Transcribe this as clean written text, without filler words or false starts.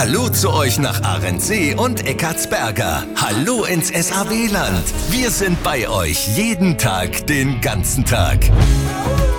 Hallo zu euch nach Arendsee und Eckartsberger. Hallo ins SAW-Land. Wir sind bei euch jeden Tag, den ganzen Tag.